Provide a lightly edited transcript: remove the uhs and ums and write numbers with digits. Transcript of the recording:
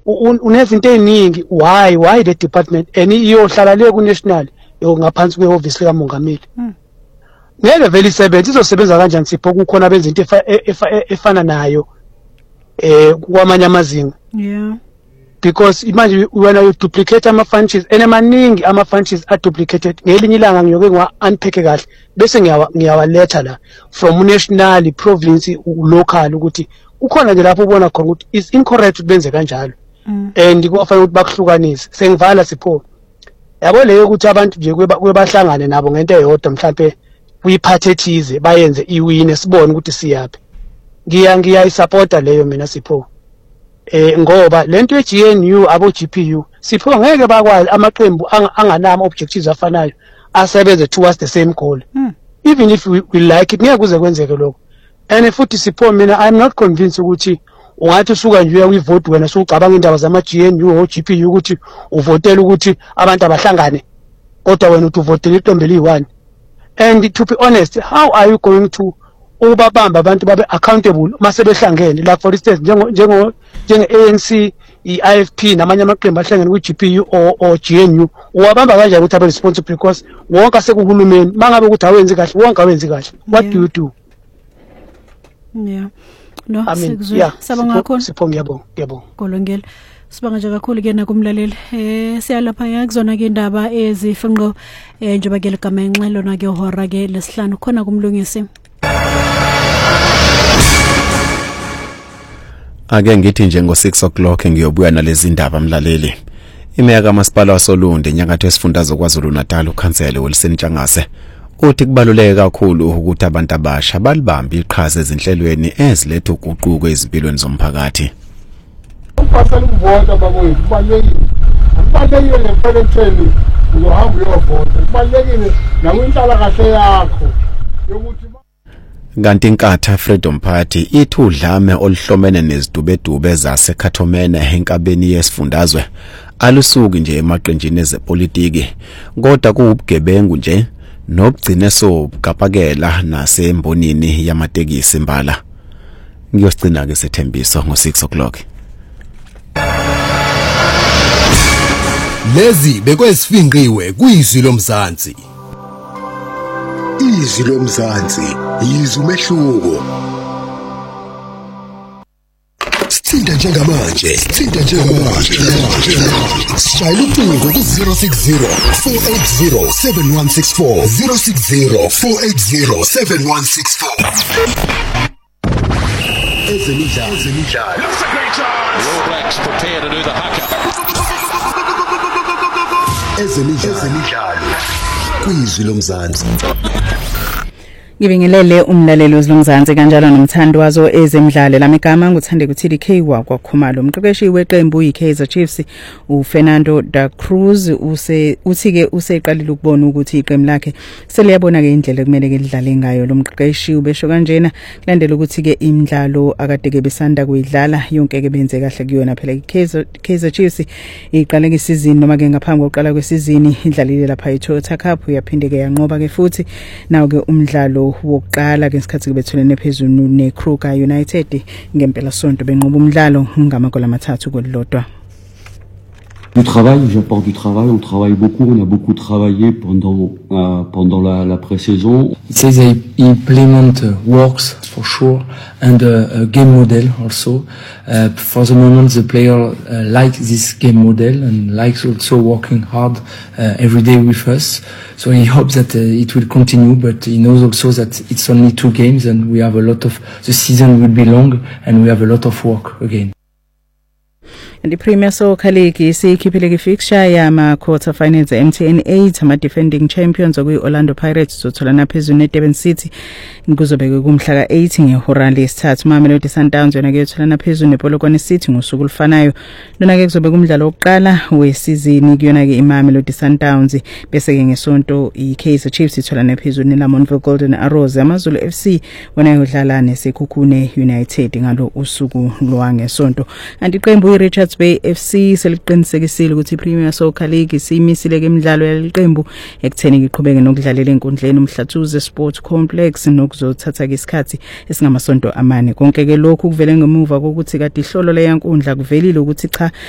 unezinto eziningi why the department and iyohlala le ku national ngaphansi kweoffice lika mongameli ngeke vele isebenze izosebenza kanjani Sipho kukhona bezinto efana nayo kwamanye amazinga because imagine when you duplicate ama functions enemaningi ama functions are duplicated ngelinye ilanga ngiyoke ngwa unpack kahle bese ngiyawaletha la from national province local ukuthi ukhona nje lapho ubona khona ukuthi is incorrect benze kanjalo and kufanele ukuthi bakuhlukanise sengivala Sipho yabo leyo ukuthi abantu nje kwebahlangane nabo ngento eyodwa mhlambe kuyiphathe thize bayenze iwine sibone ukuthi siyaphi ngiyayisupporta leyo mina Sipho ngoba lento yeGNU abo GPU Sipho ngeke bakwazi amaqembu anganama objectives afanayo asebenze towards the same goal even if we like it ngeke kuze kwenzeke lokho and futhi Sipho mina I'm not convinced ukuthi ungathi usuka nje uyivote wena sucabanga indaba zama GNU o GPU ukuthi uvotela ukuthi abantu abahlangane kodwa wena uthi uvotela iqembu eli1 and to be honest how are you going to ubabamba abantu babe accountable mase behlangene like for instance njenge ANC iIFP namanye amaqembu ahlangene kuGPU or GNU uwabamba kanjani ukuthi abe responsible because wonke asekuhulumeni mangabe ukuthi awenzi kahle wonke awenzi kahle what do you do no sabanga kakhulu Sipho ngiyabonga Kolongela sibanga nje kakhulu ke nakumlaleli siyalapha yakuzona ke indaba ezifunqo njengoba ke ligama enxelo na ke hora ke lesihlanu khona kumlungisi ake ngithi nje ngo6 o'clock ngiyobuya nalezi indaba mlaleli imeya kaMasipala waSolunde enyakatho esifundazwe kwaZulu Natal ukhansele Wilson Ntshangase uthi kubaluleke kakhulu ukuthi abantu abasha balibambe iqhaza ezinhlelweni eziletha uguquko ezimpilweni zomphakathi Pasal ukuvota bakwethu kubalulekile lemfeletheni uzohamba uyovota kubalulekile nakwinhlala kahle yakho yokuthi kanti inkatha Freedom Party ithi udlame oluhlomene nezidubedube zaseKhathomene enkabeni yesifundazwe alusuki nje emaqenjini ezepolitiki kodwa kuubugebengu nje nokugcina sobukapakela nasembonini yamatekisi imbala ngiyosicina ke sethembiso ngo6 o'clock lezi bekwesifinqiwe kuyizwi lomzansi izwi lomzansi yizwi umehluko Sithinta njengamanje Shayela ucingo ku-060 480 7164 060 480 7164 Ezemidlalo That's a great chance. All Blacks prepare to do the haka. Ezemidlalo kuyizwi lomzansi Ngibingelele umlaleli wezilomzansi kanjalo nomthando wazo ezemidlalo lamigama nguthande kuthidi K wakwakhumalo umqeqeshi weqembu iKaizer Chiefs uFernando da Cruz uthike useqalile ukubona ukuthi iqembu lakhe seliyabona ke indlela kumele ke lidlale ngayo lo mqeqeshi ubesho kanjena kulandela ukuthi ke imidlalo akadeke besanda kuyidlala yonke ke benze kahle kuyona phela iKaizer Chiefs iqale ke season noma ke ngaphambi kokuqala kwesizini idlalile lapha eToyota Cup yaphinde ke yanqoba ke futhi nawo ke umdlalo wokuqala ke ngesikhathi kubethelene phezulu neKruger United ngempela sonto benqoba umdlalo ngamagola amathathu kolilodwa. Du travail, j'apporte du travail, on travaille beaucoup, on a beaucoup travaillé pendant la pré-saison. It says they implement works for sure and a game model also. For the moment the player likes this game model and likes also working hard every day with us. So he hopes that it will continue, but he knows also that it's only 2 games and we have a lot of, the season will be long and we have a lot of work again. And the Premier Soccer League isikhiphile fixture yama quarter finals MTN 8 ama defending champions okuyi-Orlando Pirates zotholana phezulu neDurban City kuzobekwe kumhla ka-8 ngehora lesithathu. Mamelodi Sundowns yona ke yotholana phezulu nePolokwane City ngosuku olufanayo. Lona ke kuzobe kumdlalo wokuqala wesizini kuyona ke iMamelodi Sundowns bese ke ngesonto iKaizer Chiefs itholana phezulu neLamontville Golden Arrows. AmaZulu FC wona yodlala neSekhukhune United ngalo usuku lwangesonto. Kanti iqembu iRichards Bay FC seliqinisekisile ukuthi iPremier Soccer League isimisile ke imidlalo yaleqembu ekutheni iqhubeke nokudlalela enkundleni uMhlathuze Sport Complex nokuzothatha ke isikhathi esingamasonto amane. Konke ke lokhu kuvele ngemuva kokuthi kade ihlolo leyankundla kuvelile ukuthi cha